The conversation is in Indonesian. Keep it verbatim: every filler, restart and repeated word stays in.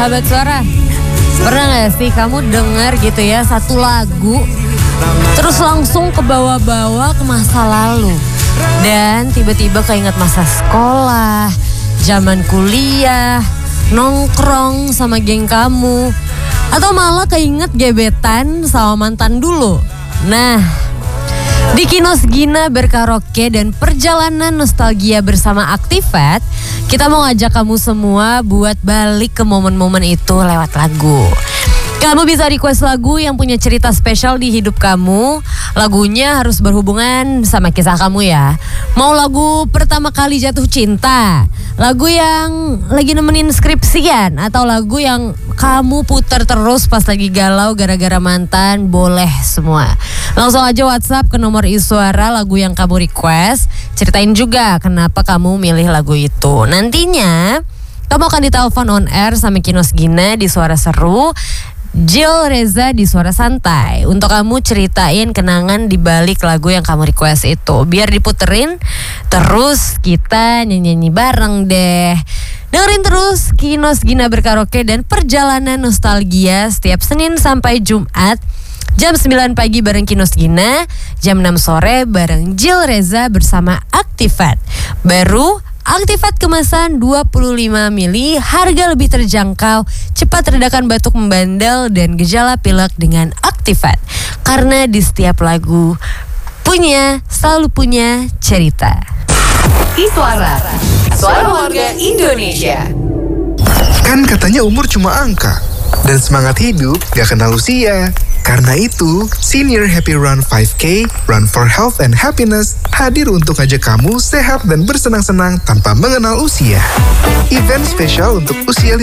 Sahabat Suara, pernah gak sih kamu denger gitu ya satu lagu terus langsung ke bawah-bawah ke masa lalu, dan tiba-tiba keinget masa sekolah, zaman kuliah, nongkrong sama geng kamu, atau malah keinget gebetan sama mantan dulu. Nah, di Kinos Gina Berkaraoke dan perjalanan nostalgia bersama Aktifat, kita mau ngajak kamu semua buat balik ke momen-momen itu lewat lagu. Kamu bisa request lagu yang punya cerita spesial di hidup kamu. Lagunya harus berhubungan sama kisah kamu ya. Mau lagu pertama kali jatuh cinta, lagu yang lagi nemenin skripsian, atau lagu yang kamu putar terus pas lagi galau gara-gara mantan, boleh semua. Langsung aja WhatsApp ke nomor Iswara lagu yang kamu request. Ceritain juga kenapa kamu milih lagu itu. Nantinya kamu akan ditelepon on air sama Kinos Gina di Suara Seru, Jill Reza di Suara Santai, untuk kamu ceritain kenangan di balik lagu yang kamu request itu. Biar diputerin, terus kita nyanyi-nyanyi bareng deh. Dengerin terus Kinos Gina Berkaraoke dan perjalanan nostalgia setiap Senin sampai Jumat jam sembilan pagi bareng Kinos Gina, jam enam sore bareng Jill Reza bersama Aktifat. Baru Aktifat kemasan dua puluh lima mili, harga lebih terjangkau, cepat redakan batuk membandel dan gejala pilek dengan Aktifat. Karena di setiap lagu punya, selalu punya cerita. Iswara, suara warga Indonesia. Kan katanya umur cuma angka, dan semangat hidup gak kenal usia. Karena itu, Senior Happy Run lima K, Run for Health and Happiness, hadir untuk ajak kamu sehat dan bersenang-senang tanpa mengenal usia. Event spesial untuk usia